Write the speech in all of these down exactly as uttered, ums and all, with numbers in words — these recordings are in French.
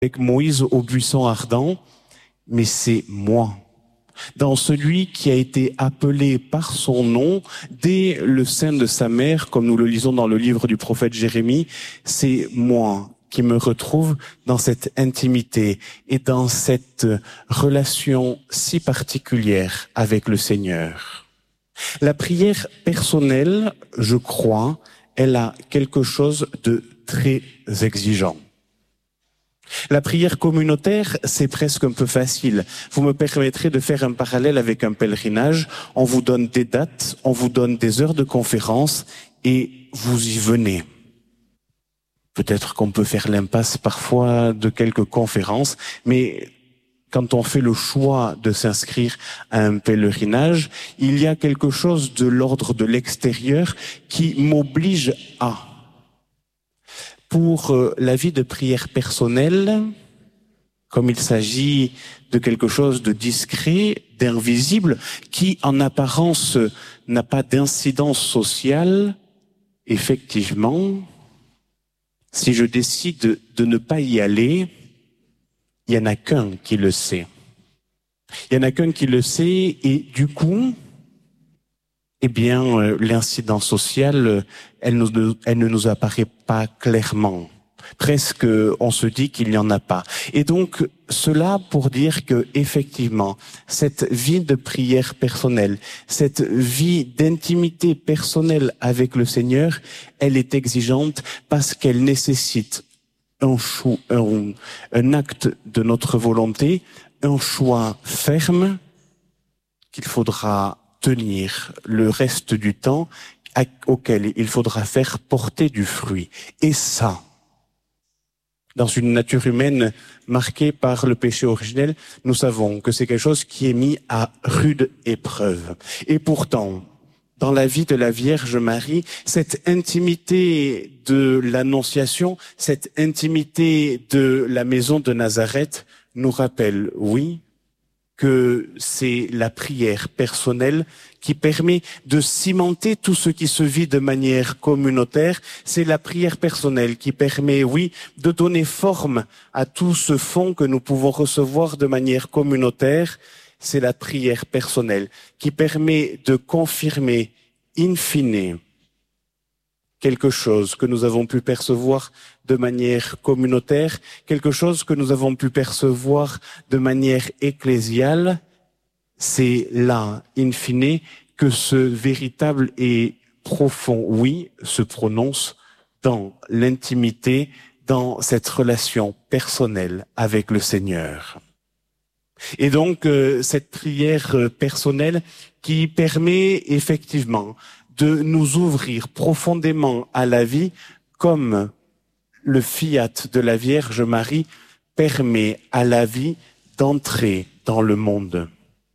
avec Moïse au buisson ardent, mais c'est moi. Dans celui qui a été appelé par son nom dès le sein de sa mère, comme nous le lisons dans le livre du prophète Jérémie, c'est moi qui me retrouve dans cette intimité et dans cette relation si particulière avec le Seigneur. La prière personnelle, je crois, elle a quelque chose de très exigeant. La prière communautaire, c'est presque un peu facile. Vous me permettrez de faire un parallèle avec un pèlerinage. On vous donne des dates, on vous donne des heures de conférence et vous y venez. Peut-être qu'on peut faire l'impasse parfois de quelques conférences, mais quand on fait le choix de s'inscrire à un pèlerinage, il y a quelque chose de l'ordre de l'extérieur qui m'oblige à. Pour la vie de prière personnelle, comme il s'agit de quelque chose de discret, d'invisible, qui en apparence n'a pas d'incidence sociale, effectivement, si je décide de ne pas y aller, il n'y en a qu'un qui le sait. Il n'y en a qu'un qui le sait et du coup, eh bien, euh, l'incidence sociale, elle, nous, elle ne nous apparaît pas clairement. Presque, on se dit qu'il n'y en a pas. Et donc, cela pour dire que, effectivement, cette vie de prière personnelle, cette vie d'intimité personnelle avec le Seigneur, elle est exigeante parce qu'elle nécessite un, choix, un, un acte de notre volonté, un choix ferme qu'il faudra tenir le reste du temps, auquel il faudra faire porter du fruit. Et ça, dans une nature humaine marquée par le péché originel, nous savons que c'est quelque chose qui est mis à rude épreuve. Et pourtant, dans la vie de la Vierge Marie, cette intimité de l'Annonciation, cette intimité de la maison de Nazareth nous rappelle, oui, que c'est la prière personnelle qui permet de cimenter tout ce qui se vit de manière communautaire. C'est la prière personnelle qui permet, oui, de donner forme à tout ce fond que nous pouvons recevoir de manière communautaire. C'est la prière personnelle qui permet de confirmer in fine quelque chose que nous avons pu percevoir de manière communautaire, quelque chose que nous avons pu percevoir de manière ecclésiale. C'est là, in fine, que ce véritable et profond oui se prononce dans l'intimité, dans cette relation personnelle avec le Seigneur. Et donc, euh, cette prière personnelle qui permet effectivement de nous ouvrir profondément à la vie comme le fiat de la Vierge Marie permet à la vie d'entrer dans le monde.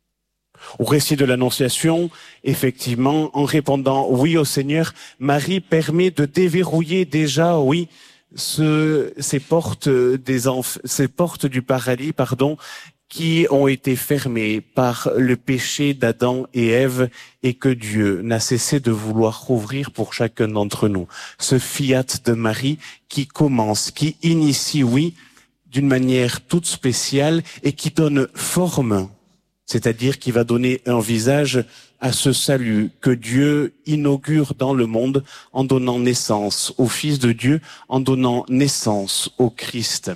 Au récit de l'Annonciation, effectivement, en répondant oui au Seigneur, Marie permet de déverrouiller déjà, oui, ce, ces portes des enf- ces portes du paradis, pardon, qui ont été fermées par le péché d'Adam et Ève et que Dieu n'a cessé de vouloir rouvrir pour chacun d'entre nous. Ce fiat de Marie qui commence, qui initie, oui, d'une manière toute spéciale et qui donne forme, c'est-à-dire qui va donner un visage à ce salut que Dieu inaugure dans le monde en donnant naissance au Fils de Dieu, en donnant naissance au Christ.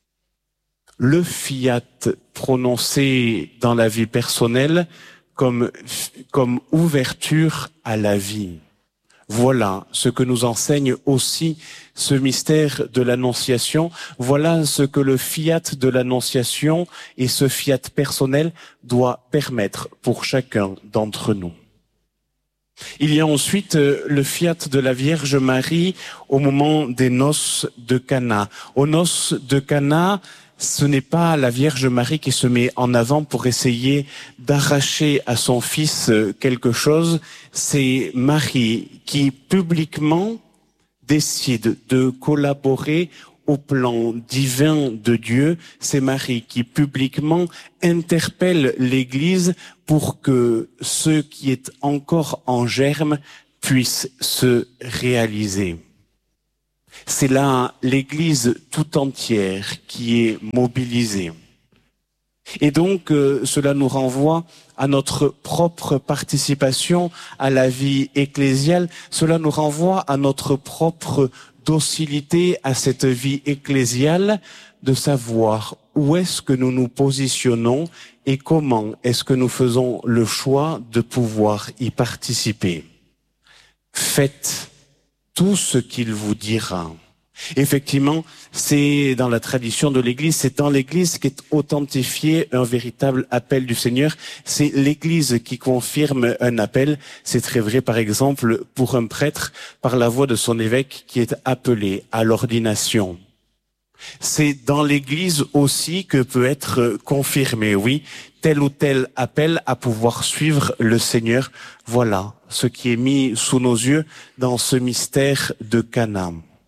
Le fiat prononcé dans la vie personnelle comme, comme ouverture à la vie. Voilà ce que nous enseigne aussi ce mystère de l'Annonciation. Voilà ce que le fiat de l'Annonciation et ce fiat personnel doit permettre pour chacun d'entre nous. Il y a ensuite le fiat de la Vierge Marie au moment des noces de Cana. Aux noces de Cana, ce n'est pas la Vierge Marie qui se met en avant pour essayer d'arracher à son fils quelque chose. C'est Marie qui publiquement décide de collaborer au plan divin de Dieu. C'est Marie qui publiquement interpelle l'Église pour que ce qui est encore en germe puisse se réaliser. C'est là l'Église tout entière qui est mobilisée. Et donc, euh, cela nous renvoie à notre propre participation à la vie ecclésiale. Cela nous renvoie à notre propre docilité à cette vie ecclésiale, de savoir où est-ce que nous nous positionnons et comment est-ce que nous faisons le choix de pouvoir y participer. Faites tout ce qu'il vous dira. Effectivement, c'est dans la tradition de l'Église, c'est dans l'Église qu'est authentifié un véritable appel du Seigneur. C'est l'Église qui confirme un appel. C'est très vrai, par exemple, pour un prêtre, par la voix de son évêque qui est appelé à l'ordination. C'est dans l'Église aussi que peut être confirmé, oui, tel ou tel appel à pouvoir suivre le Seigneur. Voilà ce qui est mis sous nos yeux dans ce mystère de Cana.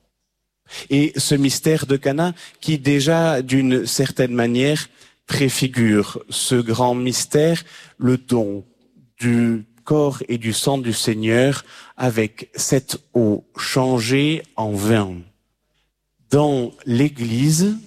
Et ce mystère de Cana qui déjà d'une certaine manière préfigure ce grand mystère, le don du corps et du sang du Seigneur avec cette eau changée en vin. Dans l'Église,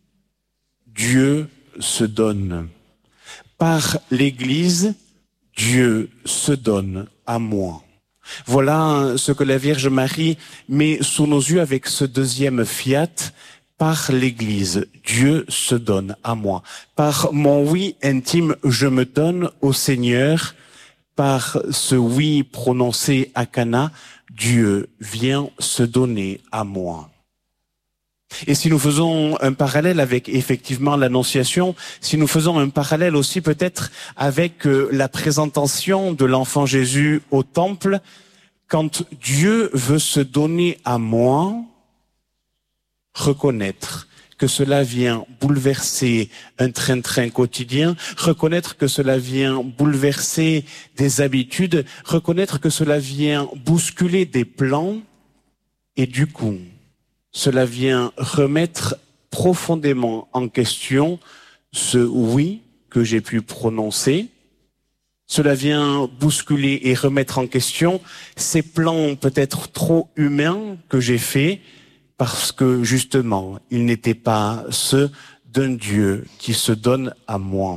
Dieu se donne. Par l'Église, Dieu se donne à moi. Voilà ce que la Vierge Marie met sous nos yeux avec ce deuxième fiat. Par l'Église, Dieu se donne à moi. Par mon oui intime, je me donne au Seigneur. Par ce oui prononcé à Cana, Dieu vient se donner à moi. Et si nous faisons un parallèle avec effectivement l'Annonciation, si nous faisons un parallèle aussi peut-être avec euh, la présentation de l'enfant Jésus au temple, quand Dieu veut se donner à moi, reconnaître que cela vient bouleverser un train-train quotidien, reconnaître que cela vient bouleverser des habitudes, reconnaître que cela vient bousculer des plans, et du coup, cela vient remettre profondément en question ce oui que j'ai pu prononcer. Cela vient bousculer et remettre en question ces plans peut-être trop humains que j'ai faits parce que justement, ils n'étaient pas ceux d'un Dieu qui se donne à moi.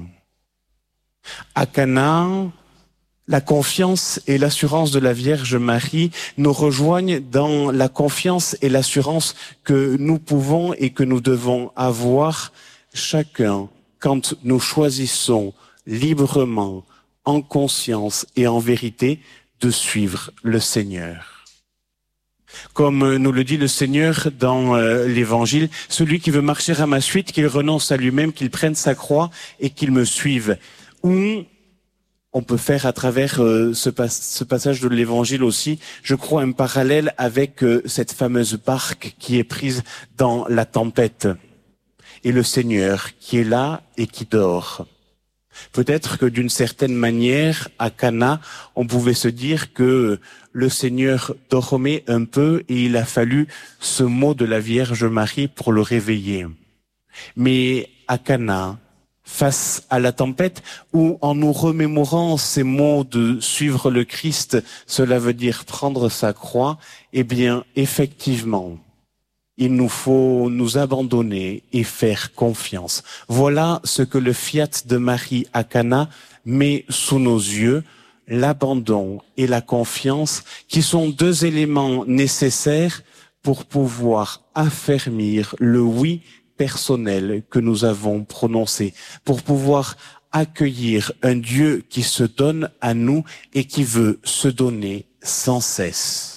À Cana, la confiance et l'assurance de la Vierge Marie nous rejoignent dans la confiance et l'assurance que nous pouvons et que nous devons avoir chacun quand nous choisissons librement, en conscience et en vérité, de suivre le Seigneur. Comme nous le dit le Seigneur dans euh, l'Évangile, celui qui veut marcher à ma suite, qu'il renonce à lui-même, qu'il prenne sa croix et qu'il me suive. Ou on peut faire à travers euh, ce, pas ce passage de l'Évangile aussi, je crois, un parallèle avec euh, cette fameuse barque qui est prise dans la tempête. Et le Seigneur qui est là et qui dort. Peut-être que d'une certaine manière, à Cana, on pouvait se dire que le Seigneur dormait un peu et il a fallu ce mot de la Vierge Marie pour le réveiller. Mais à Cana, face à la tempête, ou en nous remémorant ces mots de suivre le Christ, cela veut dire prendre sa croix, eh bien, effectivement, il nous faut nous abandonner et faire confiance. Voilà ce que le fiat de Marie à Cana met sous nos yeux, l'abandon et la confiance, qui sont deux éléments nécessaires pour pouvoir affermir le oui personnel que nous avons prononcé, pour pouvoir accueillir un Dieu qui se donne à nous et qui veut se donner sans cesse.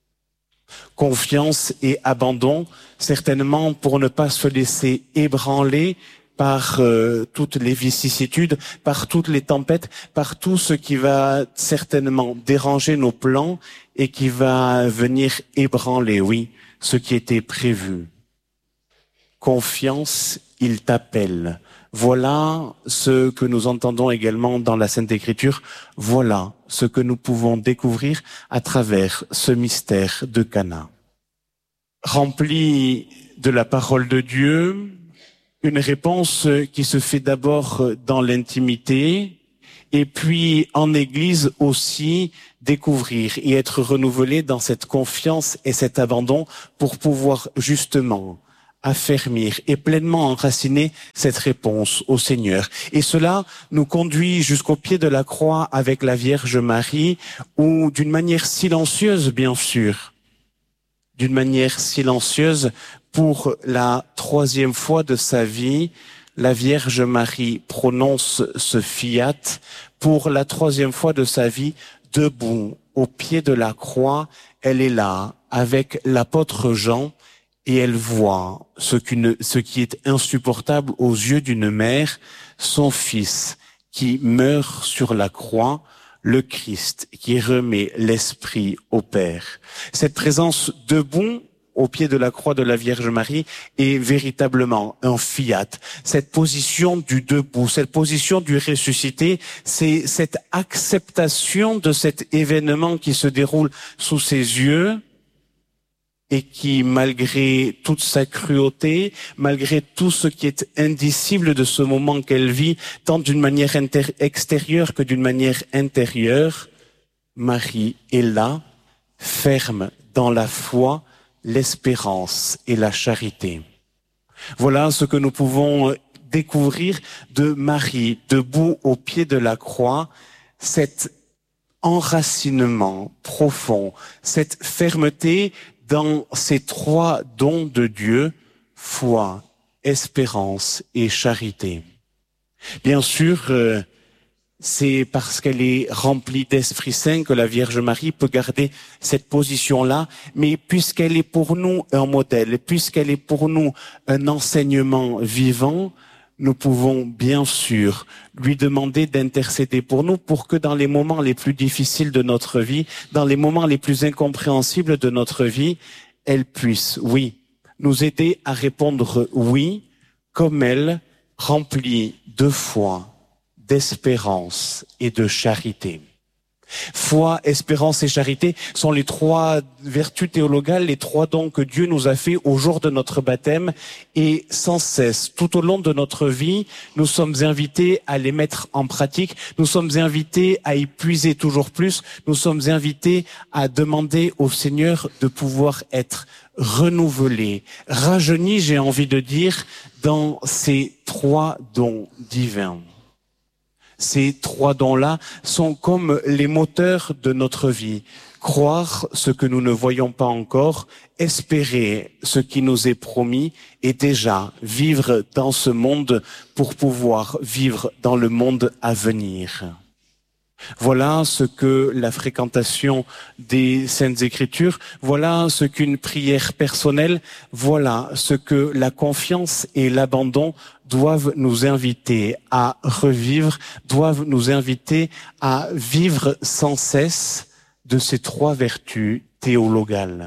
Confiance et abandon, certainement pour ne pas se laisser ébranler par euh, toutes les vicissitudes, par toutes les tempêtes, par tout ce qui va certainement déranger nos plans et qui va venir ébranler, oui, ce qui était prévu. Confiance, il t'appelle. Voilà ce que nous entendons également dans la Sainte Écriture. Voilà ce que nous pouvons découvrir à travers ce mystère de Cana. Rempli de la parole de Dieu, une réponse qui se fait d'abord dans l'intimité et puis en Église aussi découvrir et être renouvelé dans cette confiance et cet abandon pour pouvoir justement affermir et pleinement enraciner cette réponse au Seigneur. Et cela nous conduit jusqu'au pied de la croix avec la Vierge Marie, où d'une manière silencieuse, bien sûr, d'une manière silencieuse, pour la troisième fois de sa vie, la Vierge Marie prononce ce fiat. Pour la troisième fois de sa vie, debout au pied de la croix, elle est là avec l'apôtre Jean, et elle voit ce, qu'une, ce qui est insupportable aux yeux d'une mère, son fils qui meurt sur la croix, le Christ qui remet l'esprit au Père. Cette présence debout au pied de la croix de la Vierge Marie est véritablement un fiat. Cette position du debout, cette position du ressuscité, c'est cette acceptation de cet événement qui se déroule sous ses yeux, et qui, malgré toute sa cruauté, malgré tout ce qui est indicible de ce moment qu'elle vit, tant d'une manière inter- extérieure que d'une manière intérieure, Marie est là, ferme dans la foi, l'espérance et la charité. Voilà ce que nous pouvons découvrir de Marie, debout au pied de la croix, cet enracinement profond, cette fermeté dans ces trois dons de Dieu, foi, espérance et charité. Bien sûr, euh, c'est parce qu'elle est remplie d'Esprit Saint que la Vierge Marie peut garder cette position-là, mais puisqu'elle est pour nous un modèle, puisqu'elle est pour nous un enseignement vivant, nous pouvons bien sûr lui demander d'intercéder pour nous pour que dans les moments les plus difficiles de notre vie, dans les moments les plus incompréhensibles de notre vie, elle puisse, oui, nous aider à répondre oui, comme elle, remplie de foi, d'espérance et de charité. Foi, espérance et charité sont les trois vertus théologales, les trois dons que Dieu nous a fait au jour de notre baptême, et sans cesse, tout au long de notre vie, nous sommes invités à les mettre en pratique, nous sommes invités à y puiser toujours plus, nous sommes invités à demander au Seigneur de pouvoir être renouvelés, rajeunis, j'ai envie de dire, dans ces trois dons divins. Ces trois dons-là sont comme les moteurs de notre vie. Croire ce que nous ne voyons pas encore, espérer ce qui nous est promis et déjà vivre dans ce monde pour pouvoir vivre dans le monde à venir. Voilà ce que la fréquentation des Saintes Écritures, voilà ce qu'une prière personnelle, voilà ce que la confiance et l'abandon doivent nous inviter à revivre, doivent nous inviter à vivre sans cesse de ces trois vertus théologales.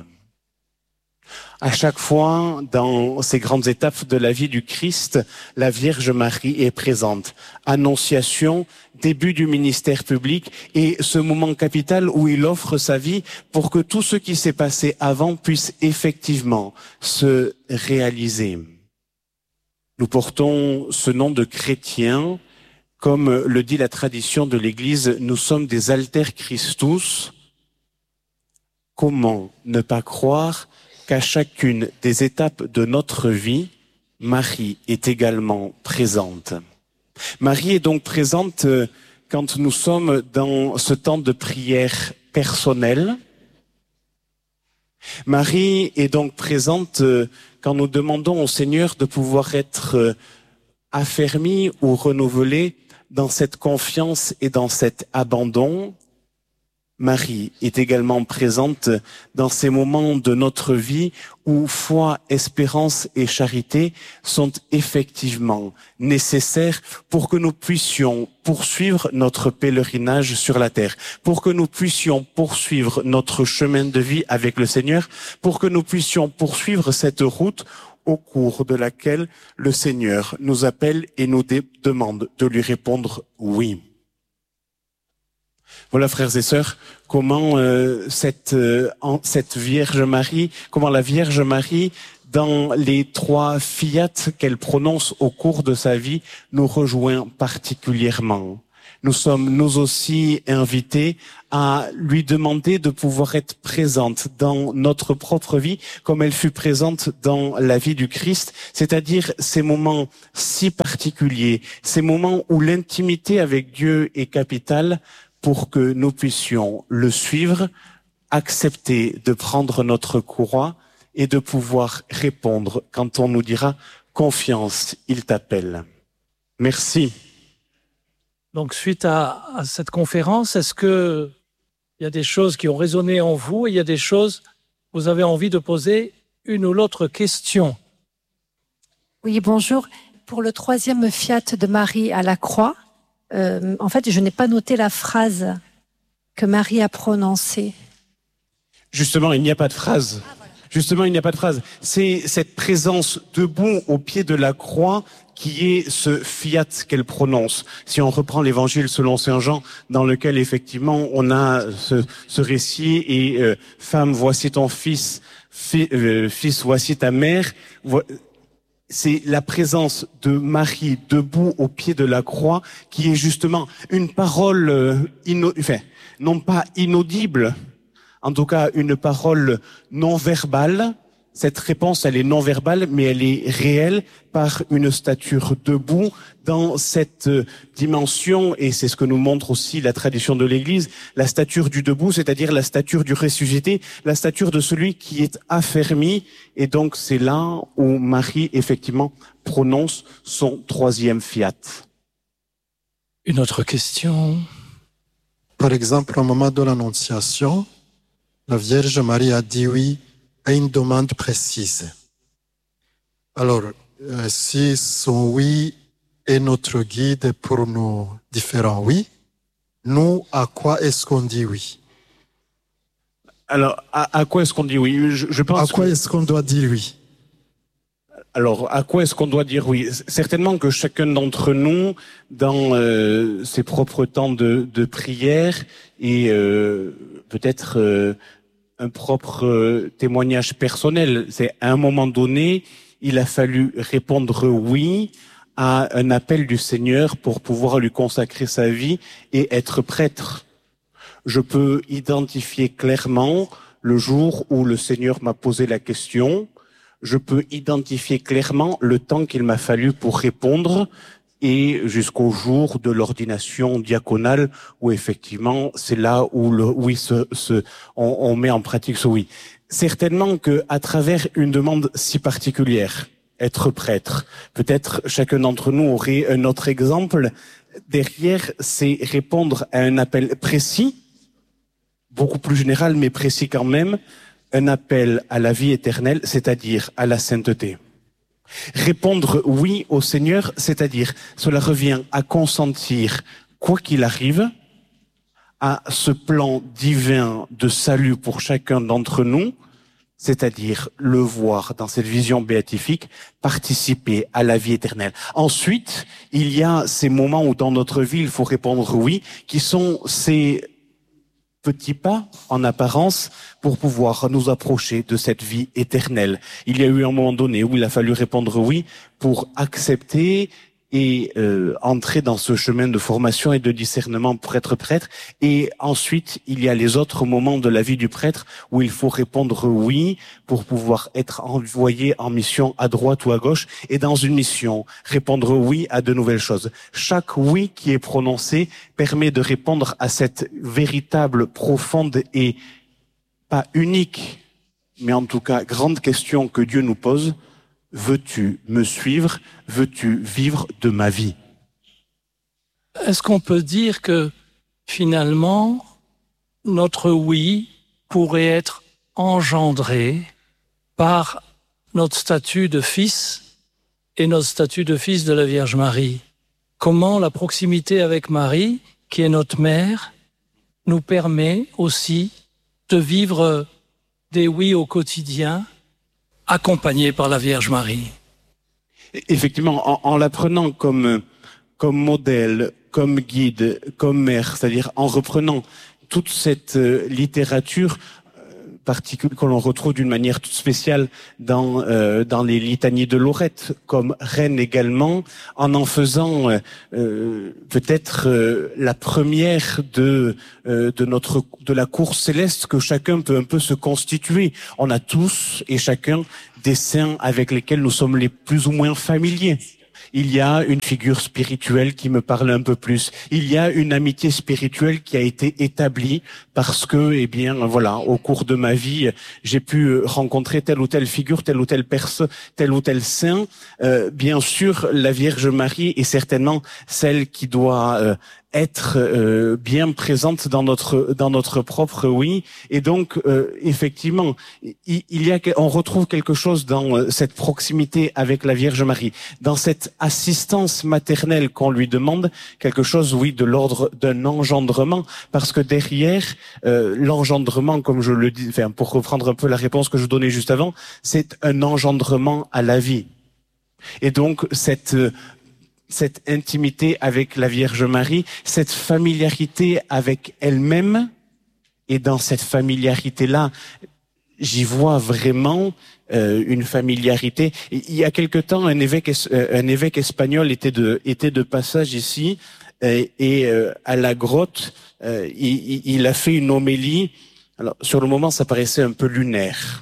À chaque fois, dans ces grandes étapes de la vie du Christ, la Vierge Marie est présente. Annonciation, début du ministère public et ce moment capital où il offre sa vie pour que tout ce qui s'est passé avant puisse effectivement se réaliser. Nous portons ce nom de chrétien, comme le dit la tradition de l'Église, nous sommes des alter Christus. Comment ne pas croire qu'à chacune des étapes de notre vie, Marie est également présente. Marie est donc présente quand nous sommes dans ce temps de prière personnelle. Marie est donc présente quand nous demandons au Seigneur de pouvoir être affermis ou renouvelés dans cette confiance et dans cet abandon. Marie est également présente dans ces moments de notre vie où foi, espérance et charité sont effectivement nécessaires pour que nous puissions poursuivre notre pèlerinage sur la terre, pour que nous puissions poursuivre notre chemin de vie avec le Seigneur, pour que nous puissions poursuivre cette route au cours de laquelle le Seigneur nous appelle et nous demande de lui répondre oui. Voilà, frères et sœurs, comment euh, cette, euh, en, cette Vierge Marie, comment la Vierge Marie, dans les trois fiat qu'elle prononce au cours de sa vie, nous rejoint particulièrement. Nous sommes nous aussi invités à lui demander de pouvoir être présente dans notre propre vie comme elle fut présente dans la vie du Christ, c'est-à-dire ces moments si particuliers, ces moments où l'intimité avec Dieu est capitale pour que nous puissions le suivre, accepter de prendre notre croix et de pouvoir répondre quand on nous dira « Confiance, il t'appelle ». Merci. Donc, suite à, à cette conférence, est-ce que il y a des choses qui ont résonné en vous et il y a des choses où vous avez envie de poser une ou l'autre question? Oui, bonjour. Pour le troisième fiat de Marie à la croix, euh, en fait, je n'ai pas noté la phrase que Marie a prononcée. Justement, il n'y a pas de phrase. Ah, voilà. Justement, il n'y a pas de phrase. C'est cette présence debout au pied de la croix qui est ce fiat qu'elle prononce. Si on reprend l'évangile selon saint Jean, dans lequel effectivement on a ce, ce récit et euh, femme, voici ton fils, fi, euh, fils, voici ta mère. C'est la présence de Marie debout au pied de la croix qui est justement une parole, euh, ino, enfin, non pas inaudible, en tout cas une parole non verbale. Cette réponse, elle est non verbale, mais elle est réelle par une stature debout dans cette dimension, et c'est ce que nous montre aussi la tradition de l'Église, la stature du debout, c'est-à-dire la stature du ressuscité, la stature de celui qui est affermi, et donc c'est là où Marie, effectivement, prononce son troisième fiat. Une autre question? Par exemple, au moment de l'Annonciation, la Vierge Marie a dit oui à une demande précise. Alors, euh, si son oui est notre guide pour nos différents oui, nous, à quoi est-ce qu'on dit oui? Alors, à, à quoi est-ce qu'on dit oui? je, je pense À quoi que... est-ce qu'on doit dire oui? Alors, à quoi est-ce qu'on doit dire oui? Certainement que chacun d'entre nous, dans euh, ses propres temps de, de prière et euh, peut-être... Euh, un propre témoignage personnel. C'est à un moment donné, il a fallu répondre oui à un appel du Seigneur pour pouvoir lui consacrer sa vie et être prêtre. Je peux identifier clairement le jour où le Seigneur m'a posé la question. Je peux identifier clairement le temps qu'il m'a fallu pour répondre, et jusqu'au jour de l'ordination diaconale où effectivement c'est là où le oui se, se on, on met en pratique ce oui. Certainement que à travers une demande si particulière, être prêtre, peut-être chacun d'entre nous aurait un autre exemple. Derrière, c'est répondre à un appel précis, beaucoup plus général mais précis quand même, un appel à la vie éternelle, c'est-à-dire à la sainteté. Répondre oui au Seigneur, c'est-à-dire cela revient à consentir, quoi qu'il arrive, à ce plan divin de salut pour chacun d'entre nous, c'est-à-dire le voir dans cette vision béatifique, participer à la vie éternelle. Ensuite, il y a ces moments où dans notre vie il faut répondre oui, qui sont ces petits pas en apparence pour pouvoir nous approcher de cette vie éternelle. Il y a eu un moment donné où il a fallu répondre oui pour accepter et euh, entrer dans ce chemin de formation et de discernement pour être prêtre. Et ensuite, il y a les autres moments de la vie du prêtre où il faut répondre oui pour pouvoir être envoyé en mission à droite ou à gauche. Et dans une mission, répondre oui à de nouvelles choses. Chaque oui qui est prononcé permet de répondre à cette véritable, profonde et pas unique, mais en tout cas grande question que Dieu nous pose. Veux-tu me suivre? Veux-tu vivre de ma vie? Est-ce qu'on peut dire que finalement, notre oui pourrait être engendré par notre statut de fils et notre statut de fils de la Vierge Marie? Comment la proximité avec Marie, qui est notre mère, nous permet aussi de vivre des oui au quotidien, accompagné par la Vierge Marie. Effectivement, en, en la prenant comme, comme modèle, comme guide, comme mère, c'est-à-dire en reprenant toute cette euh, littérature, euh, particulier que l'on retrouve d'une manière toute spéciale dans euh, dans les litanies de Lorette, comme reine également, en en faisant euh, peut-être euh, la première de euh, de notre de la cour céleste que chacun peut un peu se constituer. On a tous et chacun des saints avec lesquels nous sommes les plus ou moins familiers. Il y a une figure spirituelle qui me parle un peu plus. Il y a une amitié spirituelle qui a été établie parce que, eh bien, voilà, au cours de ma vie, j'ai pu rencontrer telle ou telle figure, telle ou telle personne, tel ou tel saint. Euh, bien sûr, la Vierge Marie est certainement celle qui doit euh, être euh, bien présente dans notre dans notre propre oui. Et donc, euh, effectivement, il, il y a, on retrouve quelque chose dans euh, cette proximité avec la Vierge Marie, dans cette assistance maternelle qu'on lui demande, quelque chose, oui, de l'ordre d'un engendrement, parce que derrière euh, l'engendrement, comme je le dis, enfin, pour reprendre un peu la réponse que je donnais juste avant, c'est un engendrement à la vie. Et donc cette euh, cette intimité avec la Vierge Marie, cette familiarité avec elle-même, et dans cette familiarité-là, j'y vois vraiment euh, une familiarité. Il y a quelque temps, un évêque, un évêque espagnol était de, était de passage ici, et, et euh, à la grotte, euh, il, il a fait une homélie. Alors, sur le moment, ça paraissait un peu lunaire.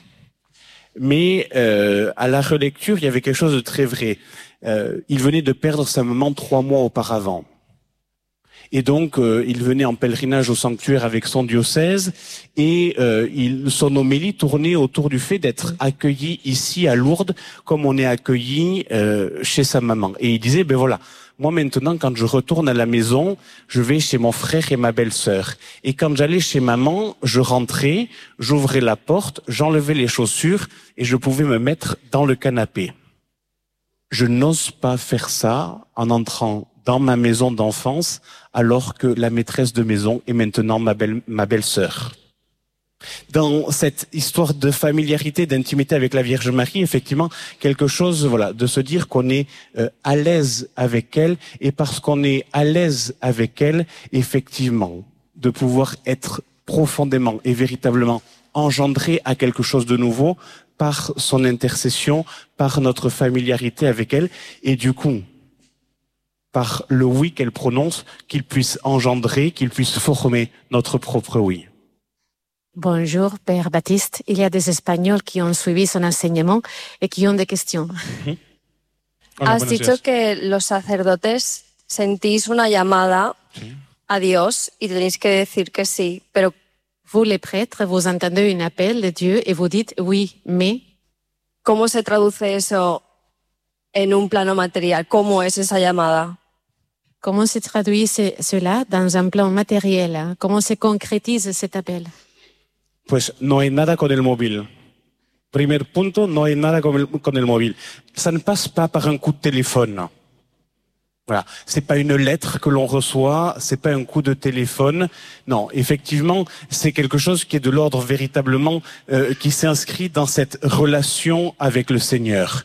Mais euh, à la relecture, il y avait quelque chose de très vrai. Euh, il venait de perdre sa maman trois mois auparavant. Et donc, euh, il venait en pèlerinage au sanctuaire avec son diocèse, et euh, il, son homélie tournait autour du fait d'être accueilli ici à Lourdes, comme on est accueilli euh, chez sa maman. Et il disait, ben voilà, moi maintenant, quand je retourne à la maison, je vais chez mon frère et ma belle-sœur. Et quand j'allais chez maman, je rentrais, j'ouvrais la porte, j'enlevais les chaussures, et je pouvais me mettre dans le canapé. Je n'ose pas faire ça en entrant dans ma maison d'enfance, alors que la maîtresse de maison est maintenant ma belle, ma belle-sœur. Dans cette histoire de familiarité, d'intimité avec la Vierge Marie, effectivement, quelque chose, voilà, de se dire qu'on est euh, à l'aise avec elle, et parce qu'on est à l'aise avec elle, effectivement, de pouvoir être profondément et véritablement engendré à quelque chose de nouveau par son intercession, par notre familiarité avec elle, et du coup, par le oui qu'elle prononce, qu'il puisse engendrer, qu'il puisse former notre propre oui. Bonjour, Père Baptiste. Il y a des Espagnols qui ont suivi son enseignement et qui ont des questions. Uh-huh. Hola, Has dicho días. que los sacerdotes sentís una llamada Sí. a Dios y tenéis que decir que sí, pero Vous, les prêtres, vous entendez un appel de Dieu et vous dites oui, mais ¿cómo se traduce eso en un plano material? ¿Cómo es esa llamada? comment se traduit ce- cela dans un plan matériel? Hein? Comment se concrétise cet appel? Pues no hay nada con el móvil. Primer punto, no hay nada con el, con el móvil. Ça ne passe pas par un coup de téléphone. Voilà, c'est pas une lettre que l'on reçoit, c'est pas un coup de téléphone. Non, effectivement, c'est quelque chose qui est de l'ordre véritablement euh, qui s'inscrit dans cette relation avec le Seigneur.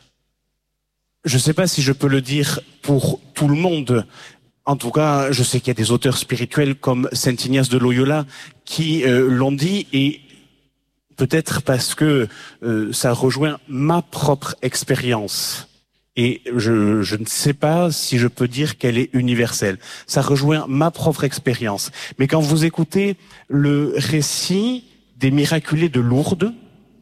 Je ne sais pas si je peux le dire pour tout le monde. En tout cas, je sais qu'il y a des auteurs spirituels comme Saint Ignace de Loyola qui euh, l'ont dit, et peut-être parce que euh, ça rejoint ma propre expérience. Et je, je ne sais pas si je peux dire qu'elle est universelle. Ça rejoint ma propre expérience. Mais quand vous écoutez le récit des miraculés de Lourdes,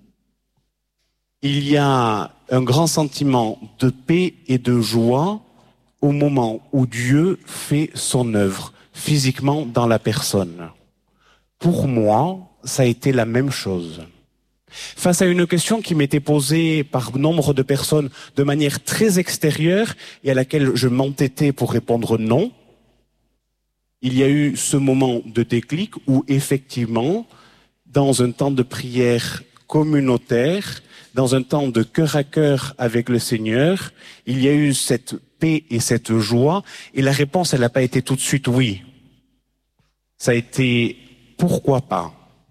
il y a un grand sentiment de paix et de joie au moment où Dieu fait son œuvre physiquement dans la personne. Pour moi, ça a été la même chose. Face à une question qui m'était posée par nombre de personnes de manière très extérieure et à laquelle je m'entêtais pour répondre non, il y a eu ce moment de déclic où effectivement, dans un temps de prière communautaire, dans un temps de cœur à cœur avec le Seigneur, il y a eu cette paix et cette joie, et la réponse, elle n'a pas été tout de suite oui. Ça a été pourquoi pas.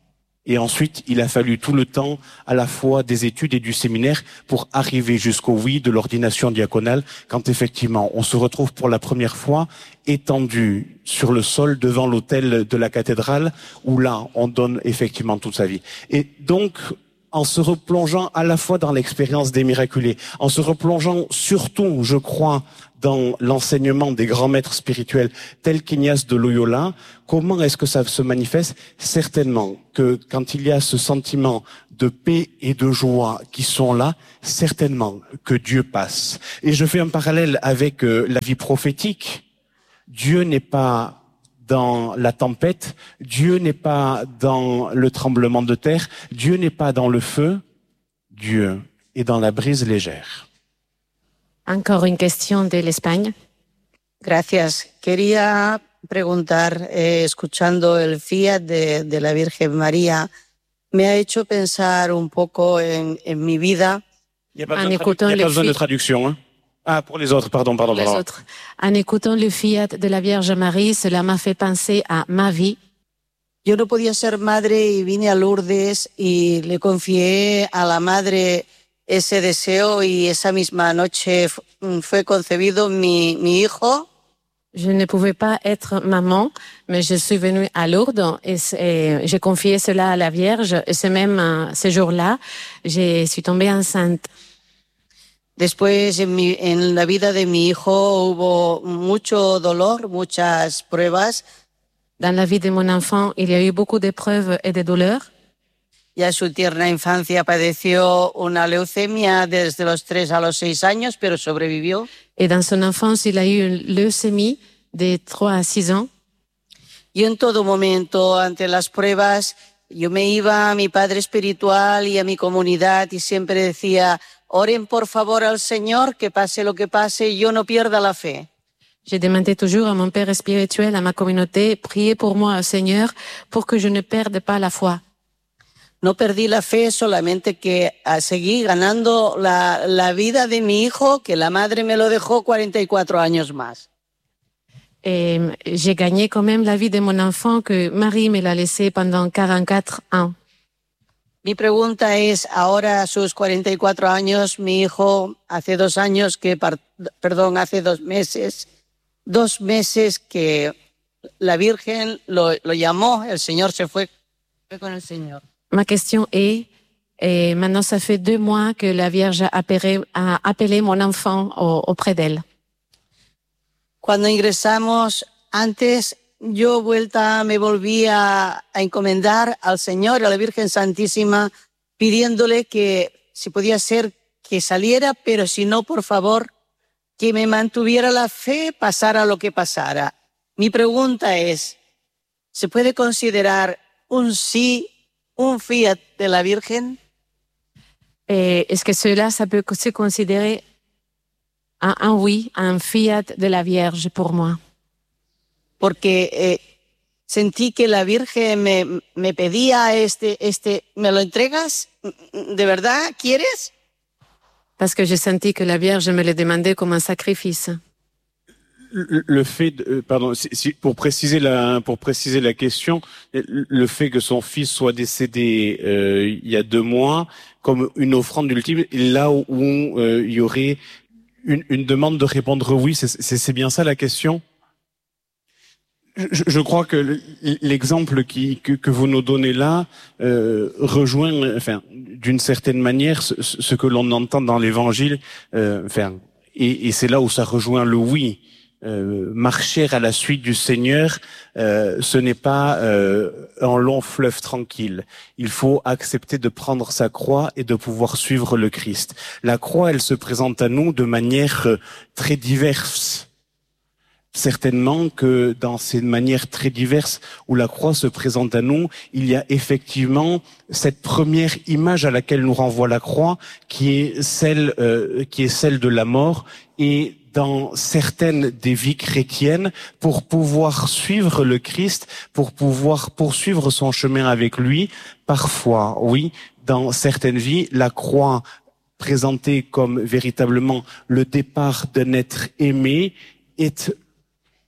Et ensuite, il a fallu tout le temps, à la fois des études et du séminaire, pour arriver jusqu'au oui de l'ordination diaconale, quand effectivement on se retrouve pour la première fois étendu sur le sol devant l'autel de la cathédrale, où là, on donne effectivement toute sa vie. Et donc, en se replongeant à la fois dans l'expérience des miraculés, en se replongeant surtout, je crois, dans l'enseignement des grands maîtres spirituels tels qu'Ignace de Loyola, comment est-ce que ça se manifeste? Certainement que quand il y a ce sentiment de paix et de joie qui sont là, certainement que Dieu passe. Et je fais un parallèle avec euh, la vie prophétique. Dieu n'est pas dans la tempête, Dieu n'est pas dans le tremblement de terre, Dieu n'est pas dans le feu, Dieu est dans la brise légère. Encore une question de l'Espagne. Gracias. Quería preguntar, eh, escuchando el Fiat de, de la Virgen María, me ha hecho pensar un poco en, en mi vida. Il n'y a pas besoin, de, tradu- il y a pas besoin de traduction, hein? Ah, pour les autres, pardon, pardon, Les pardon. autres. En écoutant le Fiat de la Vierge Marie, cela m'a fait penser à ma vie. Yo no podía ser madre y vine a Lourdes y le confié a la madre ese deseo y esa misma noche fue concebido mi, mi hijo. Je ne pouvais pas être maman, mais je suis venue à Lourdes et, et j'ai confié cela à la Vierge. Et ce même ce jour-là, je suis tombée enceinte. Después, en, mi, en la vida de mi hijo hubo mucho dolor, muchas pruebas. Dans la vie de mon enfant, il y a eu beaucoup d'épreuves et de douleurs. Ya en su tierna infancia padeció una leucemia desde los tres a los seis años, pero sobrevivió. Et dans son enfance, il a eu une leucémie de trois à six ans. Y en todo momento, ante las pruebas, yo me iba a mi padre espiritual y a mi comunidad y siempre decía, oren por favor al Señor, que pase lo que pase, yo no pierda la fe. J'ai demandé toujours à mon père spirituel, à ma communauté, priez pour moi au Seigneur pour que je ne perde pas la foi. No perdí la fe, solamente que seguí ganando la, la vida de mi hijo, que la madre me lo dejó cuarenta y cuatro años más. Et j'ai gagné quand même la vie de mon enfant que Marie me l'a laissé pendant quarante-quatre ans. Mi pregunta es, ahora a sus cuarenta y cuatro años, mi hijo hace dos años que, perdón, hace dos meses, dos meses que la Virgen lo, lo llamó, el Señor se fue, fue con el Señor. Ma question est, et maintenant ça fait deux mois que la Vierge a appelé, a appelé mon enfant au, auprès d'elle. Cuando ingresamos, antes yo vuelta me volví a, a encomendar al Señor, a la Virgen Santísima, pidiéndole que si podía ser que saliera, pero si no, por favor, que me mantuviera la fe, pasara lo que pasara. Mi pregunta es, ¿se puede considerar un sí, un fiat de la Virgen? Et est-ce que cela, ça peut se considérer un, un oui, un fiat de la Vierge pour moi? Porque eh, sentí que la Virgen me, me pedía este, este, ¿me lo entregas? ¿De verdad quieres? Parce que j'ai senti que la Vierge me le demandait comme un sacrifice. Le, le fait, de, pardon, si, si, pour préciser la, pour préciser la question, le fait que son fils soit décédé euh, il y a deux mois, comme une offrande ultime, là où, où euh, il y aurait une, une demande de répondre oui, c'est, c'est, c'est bien ça la question? Je, je crois que l'exemple qui, que, que vous nous donnez là euh, rejoint, enfin, d'une certaine manière, ce, ce que l'on entend dans l'Évangile. Euh, enfin, et, et c'est là où ça rejoint le oui. Euh, marcher à la suite du Seigneur, euh, ce n'est pas euh, un long fleuve tranquille. Il faut accepter de prendre sa croix et de pouvoir suivre le Christ. La croix, elle se présente à nous de manière euh, très diverse. Certainement que dans ces manières très diverses où la croix se présente à nous, il y a effectivement cette première image à laquelle nous renvoie la croix, qui est celle, euh, qui est celle de la mort. Et dans certaines des vies chrétiennes, pour pouvoir suivre le Christ, pour pouvoir poursuivre son chemin avec lui, parfois, oui, dans certaines vies, la croix présentée comme véritablement le départ d'un être aimé est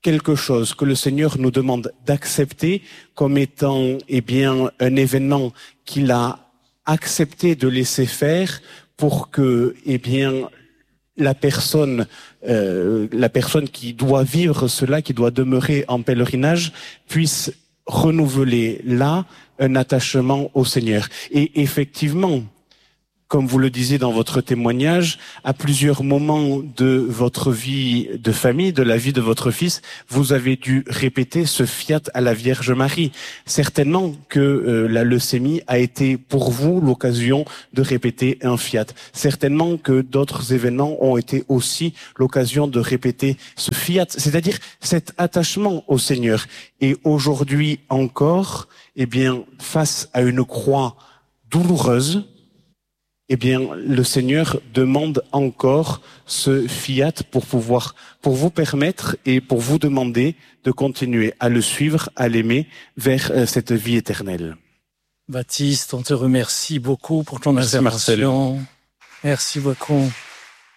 quelque chose que le Seigneur nous demande d'accepter comme étant, eh bien, un événement qu'il a accepté de laisser faire pour que, eh bien, la personne, euh, la personne qui doit vivre cela, qui doit demeurer en pèlerinage, puisse renouveler là un attachement au Seigneur. Et effectivement, comme vous le disiez dans votre témoignage, à plusieurs moments de votre vie de famille, de la vie de votre fils, vous avez dû répéter ce fiat à la Vierge Marie. Certainement que euh, la leucémie a été pour vous l'occasion de répéter un fiat. Certainement que d'autres événements ont été aussi l'occasion de répéter ce fiat, c'est-à-dire cet attachement au Seigneur. Et aujourd'hui encore, eh bien, face à une croix douloureuse, eh bien, le Seigneur demande encore ce fiat pour pouvoir, pour vous permettre et pour vous demander de continuer à le suivre, à l'aimer vers euh, cette vie éternelle. Baptiste, on te remercie beaucoup pour ton Merci, intervention. Merci beaucoup.